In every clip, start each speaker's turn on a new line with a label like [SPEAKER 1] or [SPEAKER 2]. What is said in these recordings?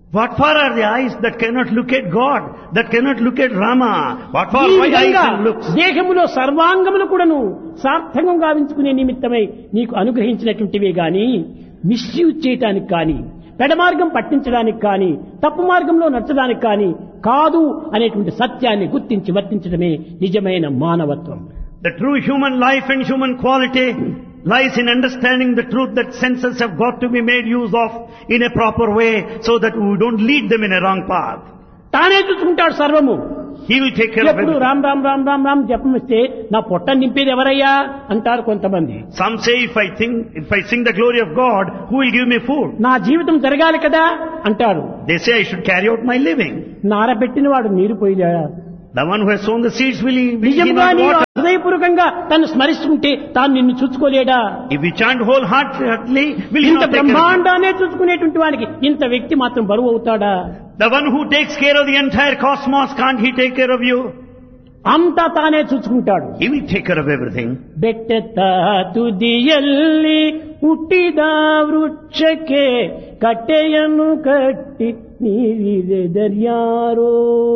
[SPEAKER 1] What for are the eyes that cannot look at God, that cannot look at Rama? What for
[SPEAKER 2] ఈ
[SPEAKER 1] why eyes
[SPEAKER 2] విధంగా
[SPEAKER 1] and looks?
[SPEAKER 2] దేహములో సర్వాంగములు కూడాను సార్థకం గావించుకునే నిమిత్తమై నీకు అనుగ్రహించినటువంటివే గాని మిస్యూజ్ చేయటానికి కానీ పెడమార్గం పట్టించడానికి కానీ తప్పు మార్గంలో నడచడానికి కానీ కాదు అనేటువంటి సత్యాన్ని గుర్తించి వర్తించడమే నిజమైన మానవత్వం.
[SPEAKER 1] The true human life and human quality lies in understanding the truth that senses have got to be made use of in a proper way so that we don't lead them in a wrong path.
[SPEAKER 2] తానే చూసుకుంటాడు సర్వము.
[SPEAKER 1] He will take care of
[SPEAKER 2] ఎప్పుడు
[SPEAKER 1] everything.
[SPEAKER 2] Ram Ram Ram Ram Ram జపం ఇస్తే నా పొట్ట నింపేది ఎవరయ్యా అంటారు కొంతమంది.
[SPEAKER 1] Some say if I sing the glory of God, who will give me food?
[SPEAKER 2] నా జీవితం జరగాలి కదా అంటారు.
[SPEAKER 1] They say I should carry out my living.
[SPEAKER 2] నారబెట్టిన వాడు నీరు పోయిదా?
[SPEAKER 1] The one who has sown the seeds will he
[SPEAKER 2] నిజంగా
[SPEAKER 1] not
[SPEAKER 2] నీవు
[SPEAKER 1] water?
[SPEAKER 2] హృదయపూర్వకంగా తను స్మరిస్తుంటే తాను నిన్ను చూసుకోలేడా?
[SPEAKER 1] If we chant wholeheartedly, will he
[SPEAKER 2] ఇంత
[SPEAKER 1] not take care of you?
[SPEAKER 2] బ్రహ్మాండాన్ని చూసుకునేటువంటి వానికి ఇంత వ్యక్తి మాత్రం బరువు అవుతాడా?
[SPEAKER 1] The one who takes care of the entire cosmos, can't he take care of you?
[SPEAKER 2] అంతా తానే చూసుకుంటాడు.
[SPEAKER 1] He will take care of everything.
[SPEAKER 2] ಬೆಟ್ಟದ ತುದಿಯಲ್ಲಿ ಹುಟ್ಟಿದ ವೃಕ್ಷಕ್ಕೆ ಕಟ್ಟೆಯನ್ನು ಕಟ್ಟಿ ನೀರಿದೆದರ್ಯಾರೋ.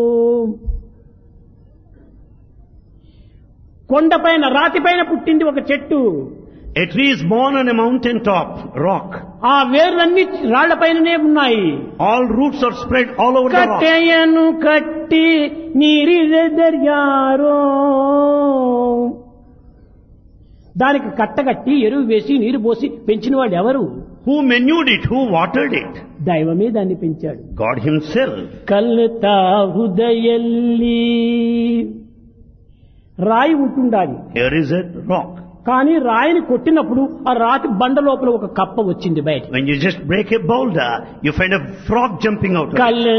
[SPEAKER 2] కొండపైన రాతిపైన పుట్టింది ఒక చెట్టు.
[SPEAKER 1] A tree is born on a mountain top, rock.
[SPEAKER 2] ఆ వేర్లన్నీ రాళ్లపైననే ఉన్నాయి.
[SPEAKER 1] All roots are spread all over the rock.
[SPEAKER 2] కట్టెಯನ್ನು కట్టి నీరిదెదర్యారో. దానికి కట్టగట్టి ఎరువు వేసి నీరు పోసి పెంచిన వాడు ఎవరు?
[SPEAKER 1] Who manured it? Who watered it?
[SPEAKER 2] దైవమే దాన్ని పెంచాడు.
[SPEAKER 1] God himself.
[SPEAKER 2] కల్తా హృదయల్లి రాయి ఉంటుండాలి.
[SPEAKER 1] Here is a rock.
[SPEAKER 2] కానీ రాయిని కొట్టినప్పుడు ఆ రాతి బండ లోపల ఒక కప్ప వచ్చింది బయట.
[SPEAKER 1] When you just break a boulder, you find a frog jumping out of it.